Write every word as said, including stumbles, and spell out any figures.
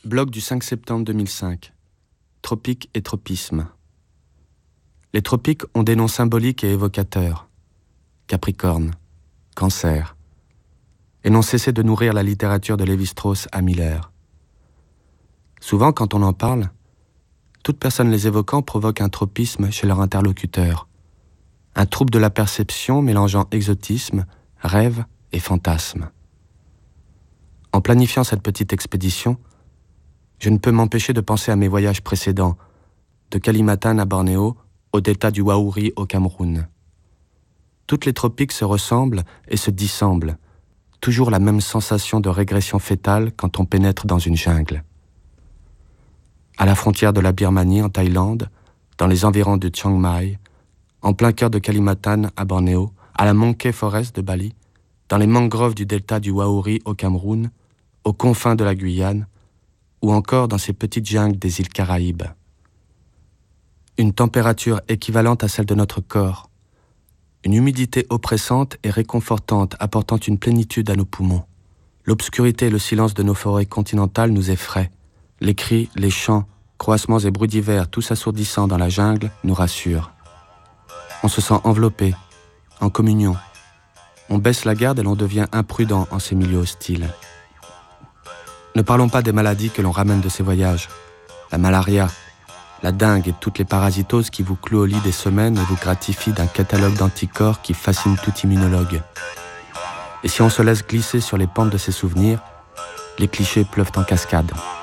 Blog du cinq septembre deux mille cinq. Tropiques et tropisme. Les tropiques ont des noms symboliques et évocateurs. Capricorne, Cancer. Et n'ont cessé de nourrir la littérature de Lévi-Strauss à Miller. Souvent, quand on en parle, toute personne les évoquant provoque un tropisme chez leur interlocuteur. Un trouble de la perception mélangeant exotisme, rêve et fantasme. En planifiant cette petite expédition, je ne peux m'empêcher de penser à mes voyages précédents, de Kalimantan à Bornéo, au delta du Waouri au Cameroun. Toutes les tropiques se ressemblent et se dissemblent, toujours la même sensation de régression fétale quand on pénètre dans une jungle. À la frontière de la Birmanie en Thaïlande, dans les environs de Chiang Mai, en plein cœur de Kalimantan à Bornéo, à la Monkey Forest de Bali, dans les mangroves du delta du Waouri au Cameroun, aux confins de la Guyane, ou encore dans ces petites jungles des îles Caraïbes. Une température équivalente à celle de notre corps, une humidité oppressante et réconfortante apportant une plénitude à nos poumons. L'obscurité et le silence de nos forêts continentales nous effraient. Les cris, les chants, croassements et bruits divers, tous assourdissants dans la jungle, nous rassurent. On se sent enveloppé, en communion. On baisse la garde et l'on devient imprudent en ces milieux hostiles. Ne parlons pas des maladies que l'on ramène de ces voyages. La malaria, la dengue et toutes les parasitoses qui vous clouent au lit des semaines et vous gratifient d'un catalogue d'anticorps qui fascine tout immunologue. Et si on se laisse glisser sur les pentes de ces souvenirs, les clichés pleuvent en cascade.